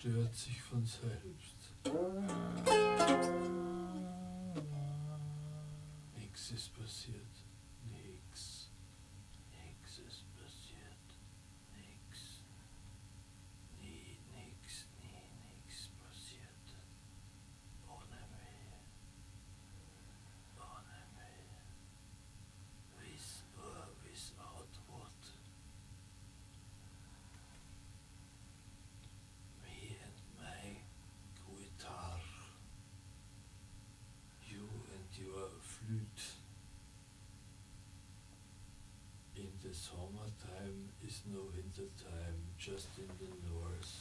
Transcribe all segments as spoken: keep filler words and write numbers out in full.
zerstört sich von selbst. Nichts ist passiert. Nix. Nix ist passiert. Nix. Nie, nix, nie, nix passiert. Ohne mich. Ohne mich. With or without what? Me and my guitar. You and your flute. In the summertime is no winter time, just in the north.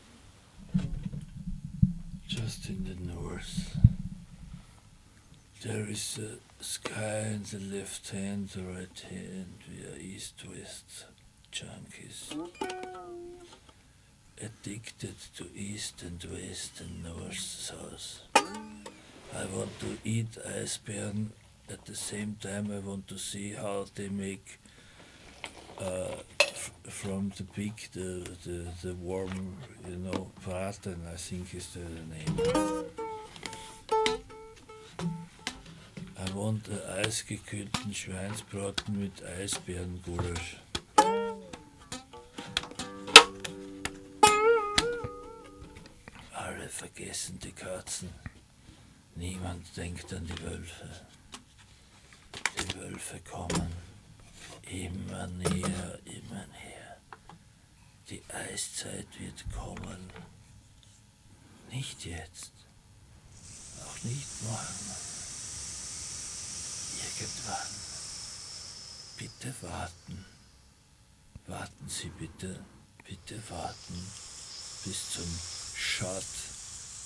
Just in the north. There is a sky in the left hand, the right hand, we are east-west junkies. Addicted to east and west and north, south. I want to eat Eisbären, at the same time I want to see how they make uh, f- from the pig the, the, the warm, you know, braten, I think is the name. I want a eisgekühlten Schweinsbraten mit Eisbärengulasch. Alle vergessen die Katzen. Niemand denkt an die Wölfe. Die Wölfe kommen immer näher, immer näher. Die Eiszeit wird kommen. Nicht jetzt. Auch nicht morgen. Irgendwann. Bitte warten. Warten Sie bitte. Bitte warten bis zum Schatz